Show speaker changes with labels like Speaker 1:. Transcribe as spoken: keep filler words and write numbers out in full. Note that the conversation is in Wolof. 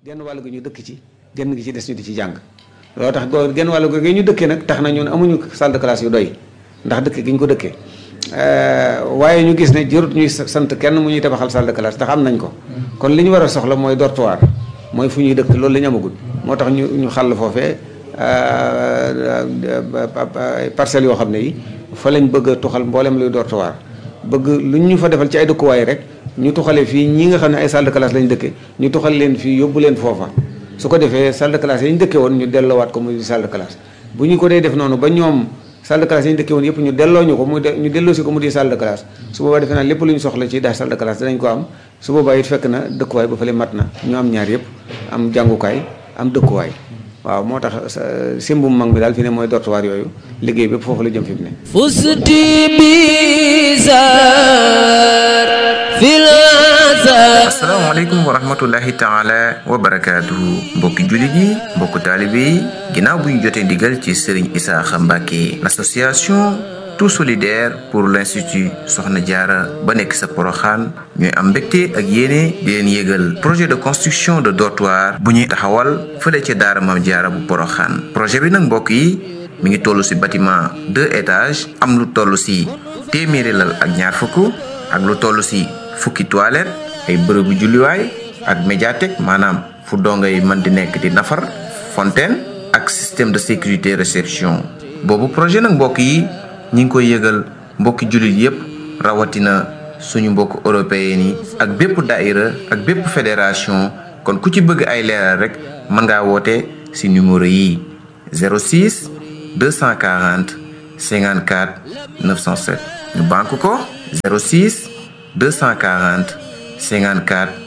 Speaker 1: genn wàll gi ñu dëkk ci genn gi ci des ñu di ci jàng loolu tax goo genn wàll gi ñu dëkkee nag tax na ñun amuñu salle de classe yu doy ndax dëkk gi ñu ko dëkkee waaye ñu gis ne jërut ñuy sant kenn mu ñuy tabaxal salle de classe ndax am nañ ko kon li ñu war a soxla mooy dortoir mooy fu ñuy dëkk loolu la ñu amagul moo tax ñu ñu xàll foofee parcelles yoo xam ne yi fa lañ bëgg a tuxal mboolem luy dortoir bëgg lu ñu fa defal ci ay dëkkuwaay rek ñu tuxale fii ñi nga xam ne ay salle de classe lañ dëkke ñu tuxal leen fii yóbbu leen foofa su ko defee salle de classe yi ñu dëkke woon ñu delloowaat ko muy salle de classe bu ñu ko dee def noonu ba ñoom salle de classe yi ñu dëkke woon yëpp ñu delloo ñu ko muy ñu delloo si ko mu di salle de classe su boobaa defe naa lépp lu ñu soxla ci daal salle de classe dinañ ko am su boobaa it fekk na dëkkuwaay ba fële mat na ñu am ñaar yëpp am jàngukaay am dëkkuwaay waaw moo tax simbum mag mi daal fi ne mooy dortoir yooyu liggéey bépp foofu la jëm fi mu ne
Speaker 2: fusti bizar fil
Speaker 3: asalaamaaleykum wa rahmatullahi taala wa barakaatuhu mbokki jullit yi mbokku taalibe yi ginnaaw bu ñu jotee ndigal ci Serigne Isaaxa Mbàkke l'association tout solidaire pour l'institut Soxna Jaara ba nekk sa Poroxaan ñooy am mbégte ak yéene di leen yégal projet de construction de dortoir bu ñuy taxawal fële ca daara Maam Jaara bu Poroxaan projet bi nag mbokk yi mi ngi toll ci bâtiment deux étages am lu toll ci téeméeri lal ak ñaar fukk ak lu toll ci fukki toilette ay bërëbu julliwaay ak médiathèque maanaam fu dongo yi mën di nekk di nafar fontaine ak système de sécurité réception boobu projet nag mbokk yi ñi ngi koy yëgal mbokki jullit yépp rawatina suñu mbokk européen yi ak bépp daïra ak bépp fédération kon ku ci bëgg ay leeral rek mën ngaa woote ci numéro yi zéro six deux cent quarante cinquante-quatre neuf cent sept ñu banque ko zéro six deux cent quarante cinquante-quatre